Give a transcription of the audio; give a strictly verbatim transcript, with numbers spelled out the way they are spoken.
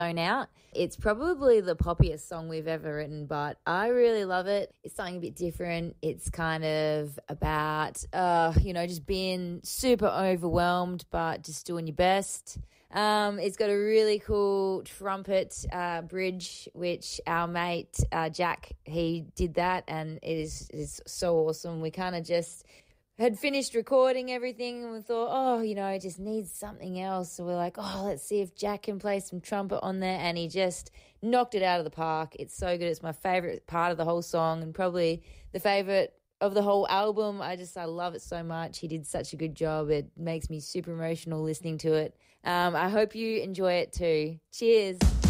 Out. It's probably the poppiest song we've ever written, but I really love it. It's something a bit different. It's kind of about, uh, you know, just being super overwhelmed, but just doing your best. Um, it's got a really cool trumpet uh, bridge, which our mate uh, Jack, he did that, and it is, it is so awesome. We kind of just had finished recording everything and we thought, oh, you know, it just needs something else. So we're like, oh, let's see if Jack can play some trumpet on there. And he just knocked it out of the park. It's so good. It's my favourite part of the whole song and probably the favourite of the whole album. I just, I love it so much. He did such a good job. It makes me super emotional listening to it. Um, I hope you enjoy it too. Cheers.